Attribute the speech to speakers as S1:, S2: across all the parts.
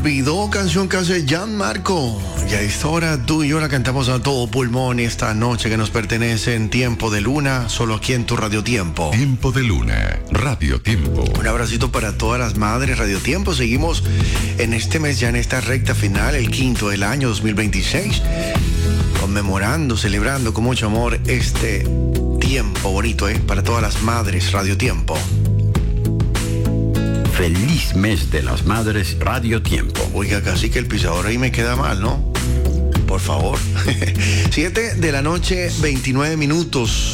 S1: Olvidó, canción que hace Gianmarco. Y a esta hora tú y yo la cantamos a todo pulmón esta noche que nos pertenece en Tiempo de Luna, solo aquí en tu Radio Tiempo.
S2: Tiempo de Luna, Radio Tiempo.
S1: Un abracito para todas las madres Radio Tiempo. Seguimos en este mes, ya en esta recta final, el quinto del año 2026, conmemorando, celebrando con mucho amor este tiempo bonito, para todas las madres Radio Tiempo.
S3: Feliz mes de las madres Radio Tiempo.
S1: Oiga, casi que el pisador ahí me queda mal, ¿no? Por favor. 7 de la noche, 29 minutos.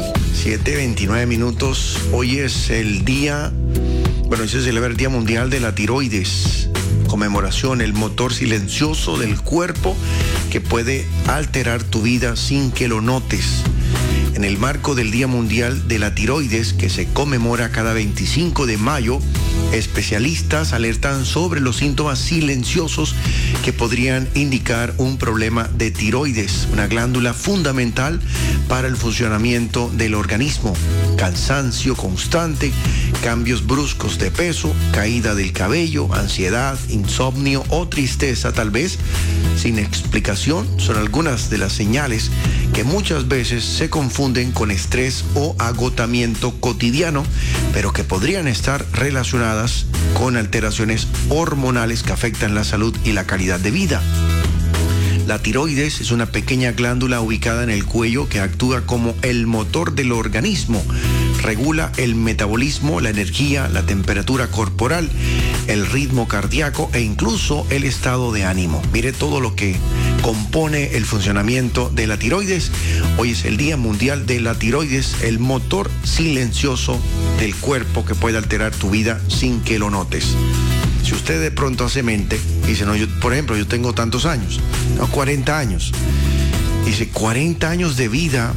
S1: 7:29 minutos. Hoy es el día, hoy se celebra el Día Mundial de la Tiroides. Conmemoración, el motor silencioso del cuerpo que puede alterar tu vida sin que lo notes. En el marco del Día Mundial de la Tiroides, que se conmemora cada 25 de mayo, especialistas alertan sobre los síntomas silenciosos que podrían indicar un problema de tiroides, una glándula fundamental para el funcionamiento del organismo. Cansancio constante, cambios bruscos de peso, caída del cabello, ansiedad, insomnio o tristeza, tal vez sin explicación, son algunas de las señales que muchas veces se confunden con estrés o agotamiento cotidiano, pero que podrían estar relacionadas con alteraciones hormonales que afectan la salud y la calidad de vida. La tiroides es una pequeña glándula ubicada en el cuello que actúa como el motor del organismo. Regula el metabolismo, la energía, la temperatura corporal, el ritmo cardíaco e incluso el estado de ánimo. Mire todo lo que compone el funcionamiento de la tiroides. Hoy es el Día Mundial de la Tiroides, el motor silencioso del cuerpo que puede alterar tu vida sin que lo notes. Si usted de pronto hace mente y dice, no, yo, por ejemplo, yo tengo tantos años, 40 años. Dice, 40 años de vida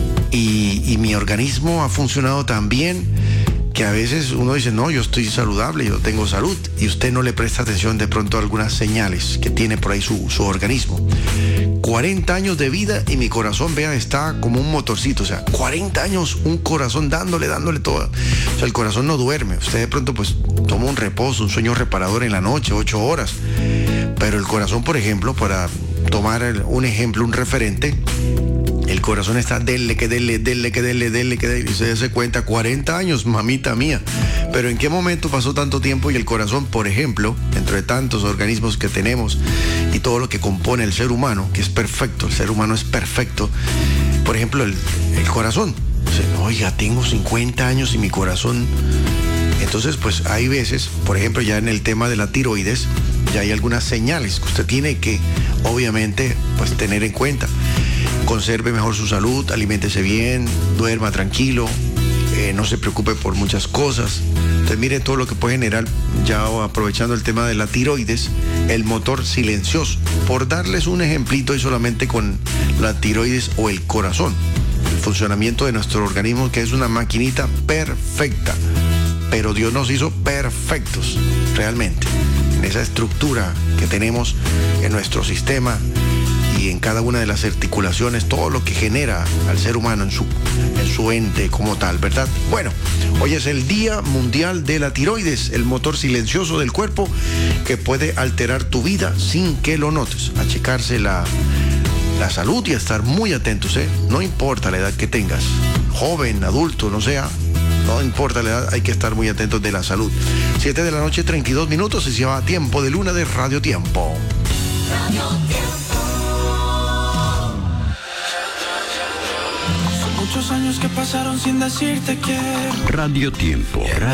S1: y mi organismo ha funcionado tan bien que a veces uno dice, no, yo estoy saludable, yo tengo salud, y usted no le presta atención de pronto a algunas señales que tiene por ahí su organismo. 40 años de vida y mi corazón, vea, está como un motorcito, 40 años, un corazón dándole todo. El corazón no duerme. Usted de pronto pues toma un reposo, un sueño reparador en la noche, 8 horas. Pero el corazón, por ejemplo, para tomar un ejemplo, un referente, el corazón está dele, y se se cuenta 40 años, mamita mía. Pero ¿en qué momento pasó tanto tiempo y el corazón, por ejemplo, dentro de tantos organismos que tenemos y todo lo que compone el ser humano, que es perfecto, el ser humano es perfecto, por ejemplo, el corazón? Oiga, tengo 50 años y mi corazón... Entonces, pues hay veces, por ejemplo, ya en el tema de la tiroides, ya hay algunas señales que usted tiene que, obviamente, pues tener en cuenta. Conserve mejor su salud, aliméntese bien, duerma tranquilo, no se preocupe por muchas cosas. Entonces mire todo lo que puede generar, ya aprovechando el tema de la tiroides, el motor silencioso. Por darles un ejemplito y solamente con la tiroides o el corazón, el funcionamiento de nuestro organismo, que es una maquinita perfecta, pero Dios nos hizo perfectos, realmente, en esa estructura que tenemos en nuestro sistema y en cada una de las articulaciones, todo lo que genera al ser humano en su ente como tal, ¿verdad? Bueno, hoy es el Día Mundial de la Tiroides, el motor silencioso del cuerpo que puede alterar tu vida sin que lo notes. A checarse la salud y a estar muy atentos, no importa la edad que tengas, joven, adulto, no importa la edad, hay que estar muy atentos de la salud. 7 de la noche, 32 minutos, y se llama Tiempo de Luna de Radio Tiempo.
S4: Radio Tiempo. Muchos años que pasaron sin decirte que
S3: Radio Tiempo.